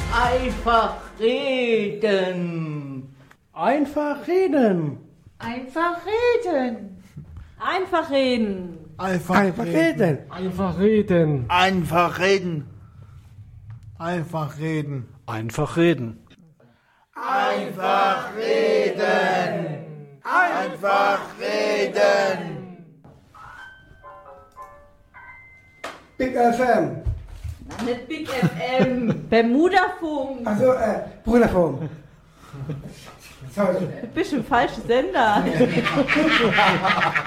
Einfach reden. Einfach reden. Einfach reden. Einfach reden. Einfach reden. Einfach reden. Einfach reden. Einfach reden. Einfach reden. Einfach reden. Einfach reden. Big FM. Nicht Big FM. Bermudafunk. Also, Brunnerfunk. Sorry. Du bist im falschen Sender.